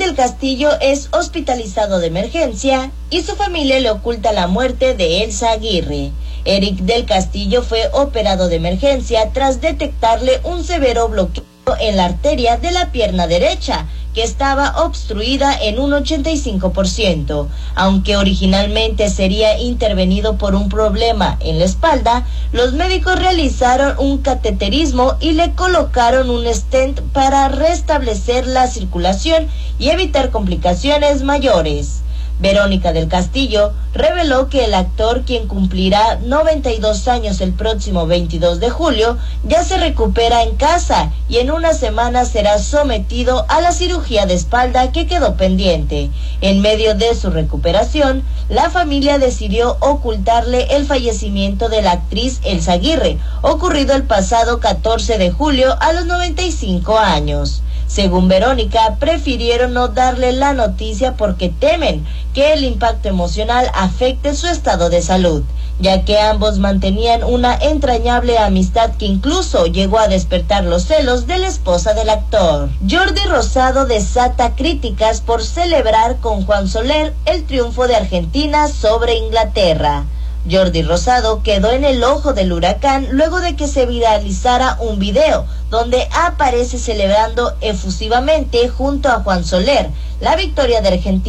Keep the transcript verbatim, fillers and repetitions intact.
del Castillo es hospitalizado de emergencia y su familia le oculta la muerte de Elsa Aguirre. Eric del Castillo fue operado de emergencia tras detectarle un severo bloqueo en la arteria de la pierna derecha, que estaba obstruida en un ochenta y cinco por ciento. Aunque originalmente sería intervenido por un problema en la espalda, los médicos realizaron un cateterismo y le colocaron un stent para restablecer la circulación y evitar complicaciones mayores. Verónica del Castillo reveló que el actor, quien cumplirá noventa y dos años el próximo veintidós de julio, ya se recupera en casa y en una semana será sometido a la cirugía de espalda que quedó pendiente. En medio de su recuperación, la familia decidió ocultarle el fallecimiento de la actriz Elsa Aguirre, ocurrido el pasado catorce de julio a los noventa y cinco años. Según Verónica, prefirieron no darle la noticia porque temen que el impacto emocional afecte su estado de salud, ya que ambos mantenían una entrañable amistad que incluso llegó a despertar los celos de la esposa del actor. Jordi Rosado desata críticas por celebrar con Juan Soler el triunfo de Argentina sobre Inglaterra. Jordi Rosado quedó en el ojo del huracán luego de que se viralizara un video donde aparece celebrando efusivamente junto a Juan Soler la victoria de Argentina